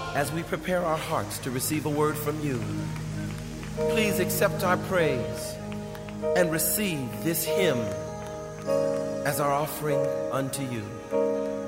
as we prepare our hearts to receive a word from you. Please accept our praise and receive this hymn as our offering unto you.